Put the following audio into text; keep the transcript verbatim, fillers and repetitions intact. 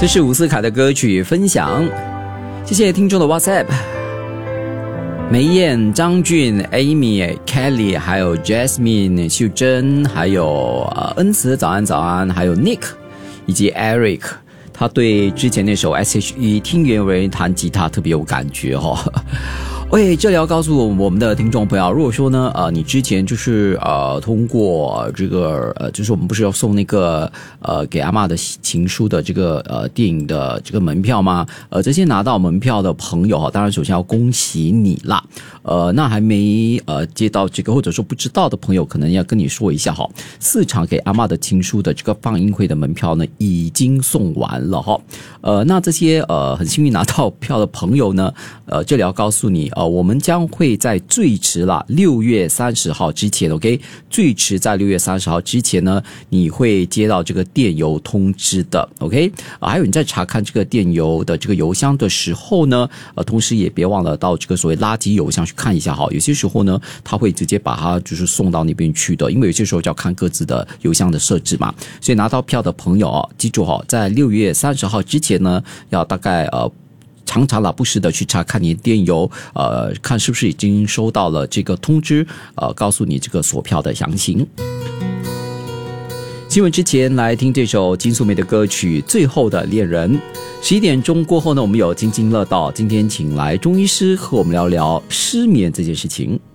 这是伍思凯的歌曲分享，谢谢听众的 WhatsApp。梅艳、张俊、Amy、Kelly， 还有 Jasmine、秀珍，还有呃恩慈，早安早安，还有 Nick 以及 Eric， 他对之前那首 S H E 听原为弹吉他特别有感觉哦。喂，这里要告诉我们的听众朋友，如果说呢，呃，你之前就是呃通过这个呃，就是我们不是要送那个呃给阿嬷的情书的这个呃电影的这个门票吗？呃，这些拿到门票的朋友哈，当然首先要恭喜你啦。呃，那还没呃接到这个或者说不知道的朋友，可能要跟你说一下哈，四场给阿嬷的情书的这个放映会的门票呢已经送完了哈。呃，那这些呃很幸运拿到票的朋友呢，呃，这里要告诉你。呃，我们将会在最迟啦六月三十号之前 ，OK， 最迟在六月三十号之前呢，你会接到这个电邮通知的 ，OK， 啊，还有你在查看这个电邮的这个邮箱的时候呢，呃，同时也别忘了到这个所谓垃圾邮箱去看一下哈，有些时候呢，他会直接把它就是送到那边去的，因为有些时候就要看各自的邮箱的设置嘛，所以拿到票的朋友哦，记住哈，在六月三十号之前呢，要大概呃。常常啦不时的去查看你的电邮，呃，看是不是已经收到了这个通知，呃，告诉你这个锁票的详情。新闻之前来听这首金素梅的歌曲《最后的恋人》。十一点钟过后呢，我们有津津乐道，今天请来中医师和我们聊聊失眠这件事情。